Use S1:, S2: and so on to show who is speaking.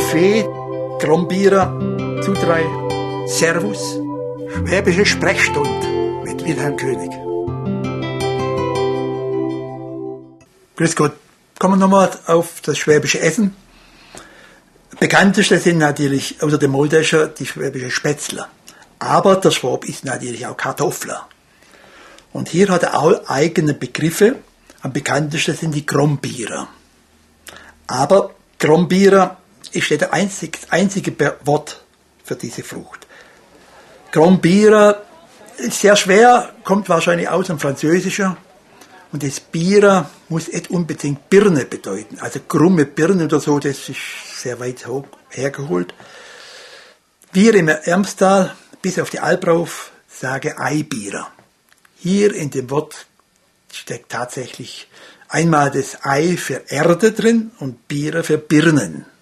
S1: Fee, Grombierer, Zudrei, Servus.
S2: Schwäbische Sprechstunde mit Wilhelm König.
S1: Grüß Gott. Kommen wir nochmal auf das schwäbische Essen. Bekannteste sind natürlich außer dem Moldescher die schwäbische Spätzler. Aber der Schwab ist natürlich auch Kartoffler. Und hier hat er auch eigene Begriffe. Am bekanntesten sind die Grombierer. Aber Grombierer ist nicht das einzige Wort für diese Frucht. Grombierer ist sehr schwer, kommt wahrscheinlich aus dem Französischen. Und das Bierer muss nicht unbedingt Birne bedeuten. Also krumme Birne oder so, das ist sehr weit hergeholt. Wir im Ermstal, bis auf die Alp rauf, sagen Eibierer. Hier in dem Wort steckt tatsächlich einmal das Ei für Erde drin und Bierer für Birnen.